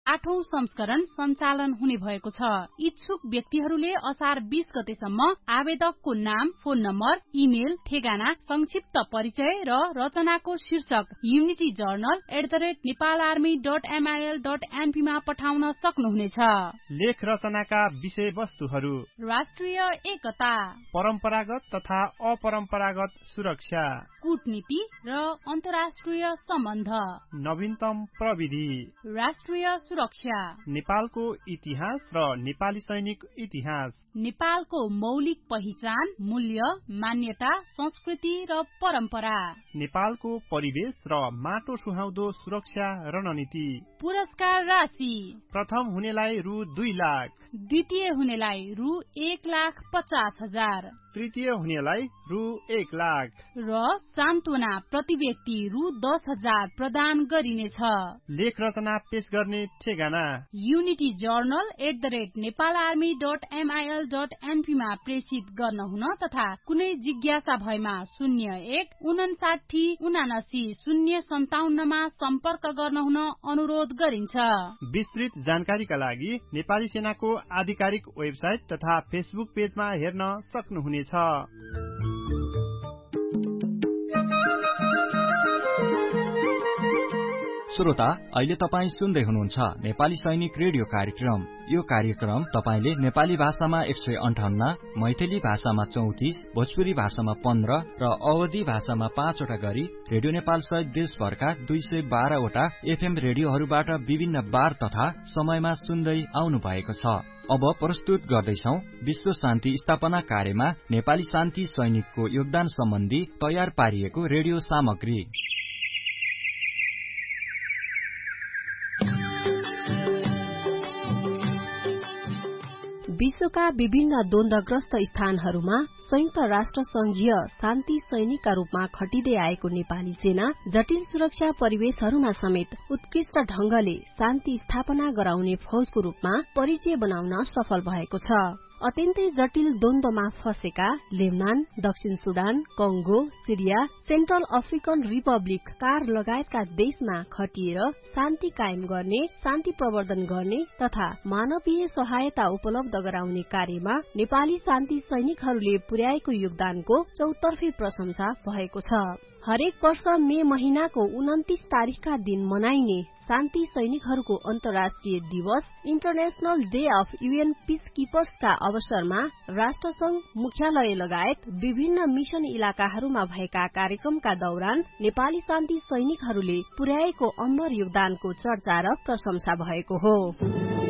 8औं संस्करण सञ्चालन हुने भएको छ। इच्छुक व्यक्तिहरूले असार 20 गतेसम्म आवेदकको नाम, फोन नम्बर, इमेल, ठेगाना, संक्षिप्त परिचय र रचनाको शीर्षक unityjournal@nepalarmy.mil.np मा पठाउन सक्नुहुनेछ। लेख रचनाका विषयवस्तुहरू राष्ट्रिय एकता, परम्परागत तथा अपरम्परागत सुरक्षा, कूटनीति र अन्तर्राष्ट्रिय सम्बन्ध, नवीनतम प्रविधि, राष्ट्रिय सुरक्षा, नेपालको इतिहास र नेपाली सैनिक इतिहास, नेपालको मौलिक पहिचान, मूल्य, मान्यता, संस्कृति र परम्परा, नेपालको परिवेश र माटो सुहाउँदो सुरक्षा रणनीति। पुरस्कार राशि प्रथम हुनेलाई रु 2 लाख, द्वितीय हुनेलाई रु 1,50,000, तृतीय हुनेलाई रु 1 लाख र सान्त्वना प्रति व्यक्ति रु 10,000 प्रदान गरिनेछ। लेख रचना पेश गर्ने ठेगाना unityjournal@nepalarmy.mil.np मा प्रेषित गर्न हुन तथा कुनै जिज्ञासा भएमा 0159799057 मा सम्पर्क गर्न हुन अनुरोध गरिन्छ। विस्तृत जानकारीका लागि नेपाली सेनाको आधिकारिक वेबसाइट तथा फेसबुक पेजमा हेर्न सक्नुहुनेछ। श्रोता, अहिले तपाई सुन्दै हुनुहुन्छ नेपाली सैनिक रेडियो कार्यक्रम। यो कार्यक्रम तपाईले नेपाली भाषामा 158, मैथिली भाषामा 34, भोजपुरी भाषामा 15 र अवधी भाषामा 5 वटा गरी रेडियो नेपाल सहित देशभरका 212 वटा एफएम रेडियोहरूबाट विभिन्न बार तथा समयमा सुन्दै आउनु भएको छ। अब प्रस्तुत गर्दैछौ विश्व शान्ति स्थापना कार्यमा नेपाली शान्ति सैनिकको योगदान सम्बन्धी तयार पारिएको रेडियो सामग्री। विश्वका विभिन्न द्वन्द्वग्रस्त स्थानहरूमा संयुक्त राष्ट्र संघीय शान्ति सैनिकका रूपमा खटिँदै आएको नेपाली सेना जटिल सुरक्षा परिवेशहरूमा समेत उत्कृष्ट ढंगले शान्ति स्थापना गराउने फौजको रूपमा परिचय बनाउन सफल भएको छ। अत्यन्तै जटिल द्वन्द्वमा फँसेका लेबनान, दक्षिण सुडान, कंगो, सिरिया, सेन्ट्रल अफ्रिकन रिपब्लिक, कार लगायतका देशमा खटिएर शान्ति कायम गर्ने, शान्ति प्रवर्धन गर्ने तथा मानवीय सहायता उपलब्ध गराउने कार्यमा नेपाली शान्ति सैनिकहरूले पुर्याएको योगदानको चौतर्फी प्रशंसा भएको छ। हरेक वर्ष मे महिनाको 29 तारिखका दिन मनाइने शान्ति सैनिकहरूको अन्तर्राष्ट्रिय दिवस इन्टरनेशनल डे अफ UN पीसकीपर्सका अवसरमा राष्ट्रसंघ मुख्यालय लगायत विभिन्न मिशन इलाकाहरूमा भएका कार्यक्रमका दौरान नेपाली शान्ति सैनिकहरूले पुर्याएको अमर योगदानको चर्चा र प्रशंसा भएको हो।